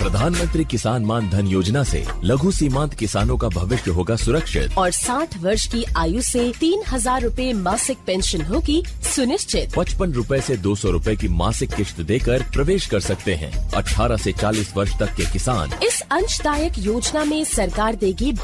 प्रधानमंत्री किसान मान धन योजना से लघु सीमांत किसानों का भविष्य होगा सुरक्षित और 60 वर्ष की आयु से 3,000 रूपए मासिक पेंशन होगी सुनिश्चित। 55 रूपए से 200 रूपए की मासिक किश्त देकर प्रवेश कर सकते हैं। 18 से 40 वर्ष तक के किसान इस अंशदायक योजना में सरकार देगी